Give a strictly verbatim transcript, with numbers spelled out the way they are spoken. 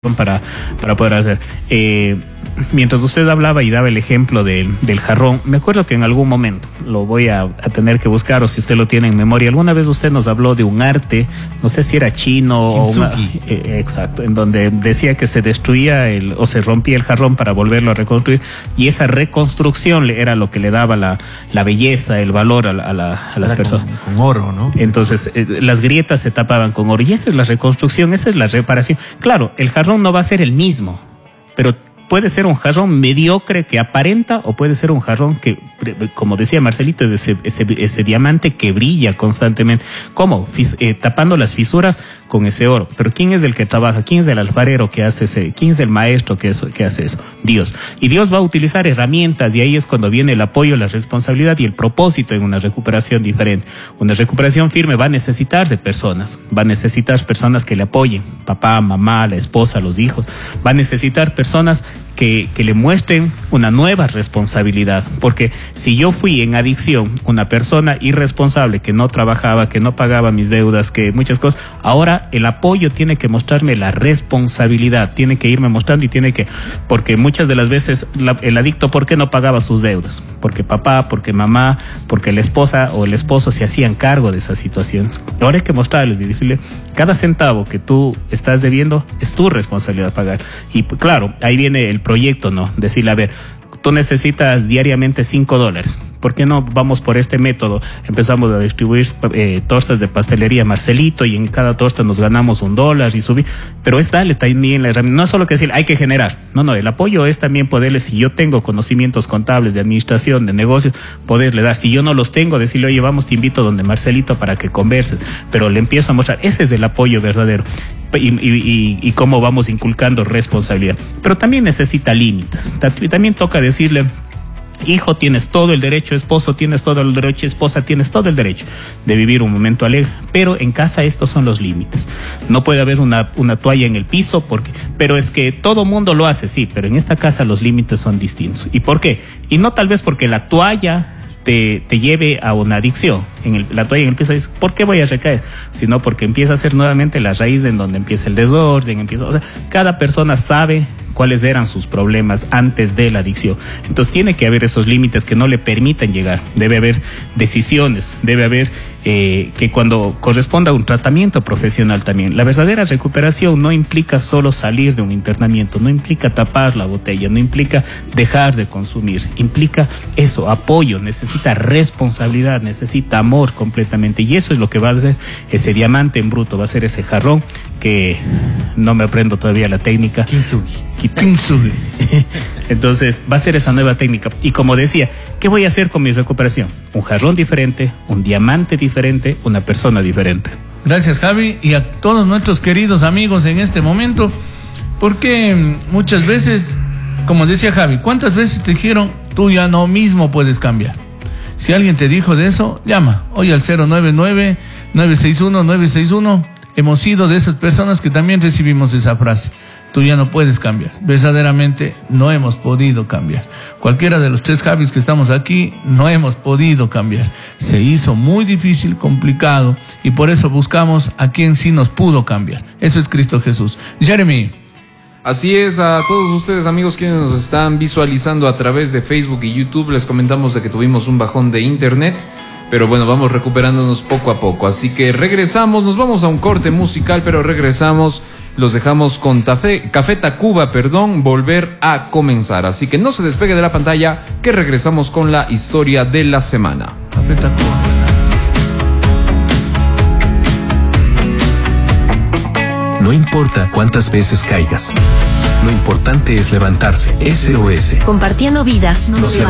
para, para poder hacer. Eh, mientras usted hablaba y daba el ejemplo del, del jarrón, me acuerdo que en algún momento, lo voy a, a tener que buscar, o si usted lo tiene en memoria, alguna vez usted nos habló de un arte, no sé si era chino o una, eh, exacto, en donde decía que se destruía el, o se rompía el jarrón para volverlo a reconstruir, y esa reconstrucción era lo que le daba la, la belleza, el valor a, la, a, la, a las personas. Con, con oro, ¿no? Entonces, eh, las grietas se tapaban con oro, y esa es la reconstrucción, esa es la reparación. Claro, el jarrón no va a ser el mismo, pero puede ser un jarrón mediocre que aparenta, o puede ser un jarrón que, como decía Marcelito, es ese, ese, ese diamante que brilla constantemente. ¿Cómo? Fis, eh, tapando las fisuras con ese oro. Pero ¿quién es el que trabaja? ¿Quién es el alfarero que hace ese? ¿Quién es el maestro que, eso, que hace eso? Dios. Y Dios va a utilizar herramientas, y ahí es cuando viene el apoyo, la responsabilidad y el propósito en una recuperación diferente. Una recuperación firme va a necesitar de personas, va a necesitar personas que le apoyen, papá, mamá, la esposa, los hijos. Va a necesitar personas Que, que le muestren una nueva responsabilidad, porque si yo fui en adicción una persona irresponsable que no trabajaba, que no pagaba mis deudas, que muchas cosas, ahora el apoyo tiene que mostrarme la responsabilidad, tiene que irme mostrando, y tiene que, porque muchas de las veces la, el adicto, ¿por qué no pagaba sus deudas? Porque papá, porque mamá, porque la esposa o el esposo se hacían cargo de esas situaciones. Ahora hay que mostrarles y decirle, cada centavo que tú estás debiendo es tu responsabilidad pagar. Y claro, ahí viene el proyecto, ¿no? Decirle, a ver, tú necesitas diariamente cinco dólares. ¿Por qué no vamos por este método? Empezamos a distribuir eh, tostas de pastelería Marcelito, y en cada tosta nos ganamos un dólar y subir. Pero es darle también la herramienta. No es solo que decir, hay que generar. No, no, el apoyo es también poderle, si yo tengo conocimientos contables, de administración, de negocios, poderle dar. Si yo no los tengo, decirle, oye, vamos, te invito donde Marcelito para que converses. Pero le empiezo a mostrar. Ese es el apoyo verdadero. Y, y, y cómo vamos inculcando responsabilidad. Pero también necesita límites. También toca decirle, hijo, tienes todo el derecho, esposo, tienes todo el derecho, esposa, tienes todo el derecho de vivir un momento alegre, pero en casa estos son los límites. No puede haber una, una toalla en el piso, porque, pero es que todo mundo lo hace, sí, pero en esta casa los límites son distintos. ¿Y por qué? Y no tal vez porque la toalla Te, te lleve a una adicción. En el, la toalla en el piso dice, ¿por qué voy a recaer? Sino porque empieza a ser nuevamente la raíz en donde empieza el desorden, empieza, o sea, cada persona sabe cuáles eran sus problemas antes de la adicción. Entonces tiene que haber esos límites que no le permitan llegar. Debe haber decisiones, debe haber eh, que cuando corresponda un tratamiento profesional también. La verdadera recuperación no implica solo salir de un internamiento, no implica tapar la botella, no implica dejar de consumir, implica eso, apoyo, necesita responsabilidad, necesita amor completamente, y eso es lo que va a ser ese diamante en bruto, va a ser ese jarrón que no me aprendo todavía la técnica. Kintsugi. Kintsugi. Entonces va a ser esa nueva técnica. Y como decía, ¿qué voy a hacer con mi recuperación? Un jarrón diferente, un diamante diferente, una persona diferente. Gracias, Javi, y a todos nuestros queridos amigos en este momento, porque muchas veces, como decía Javi, ¿cuántas veces te dijeron, tú ya no mismo puedes cambiar? Si alguien te dijo de eso, llama hoy al cero nueve nueve, nueve seis uno, nueve seis uno. Hemos sido de esas personas que también recibimos esa frase. Tú ya no puedes cambiar. Verdaderamente no hemos podido cambiar. Cualquiera de los tres Javis que estamos aquí, no hemos podido cambiar. Se hizo muy difícil, complicado, y por eso buscamos a quien sí nos pudo cambiar. Eso es Cristo Jesús. Jeremy. Así es, a todos ustedes, amigos, quienes nos están visualizando a través de Facebook y YouTube, les comentamos de que tuvimos un bajón de internet, pero bueno, vamos recuperándonos poco a poco. Así que regresamos, nos vamos a un corte musical, pero regresamos, los dejamos con Café, Café Tacuba, perdón, volver a comenzar. Así que no se despegue de la pantalla, que regresamos con la historia de la semana. Café Tacuba. No importa cuántas veces caigas, lo importante es levantarse. S O S. Compartiendo vidas, nos, nos levantamos.